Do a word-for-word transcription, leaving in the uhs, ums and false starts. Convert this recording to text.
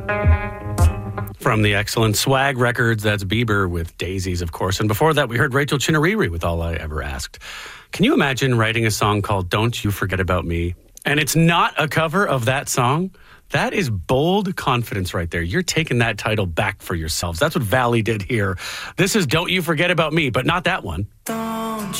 From the excellent Swag Records, that's Bieber with Daisies, of course. And before that, we heard Rachel Chinariri with All I Ever Asked. Can you imagine writing a song called Don't You Forget About Me? And it's not a cover of that song? That is bold confidence right there. You're taking that title back for yourselves. That's what Valley did here. This is Don't You Forget About Me, but not that one. Don't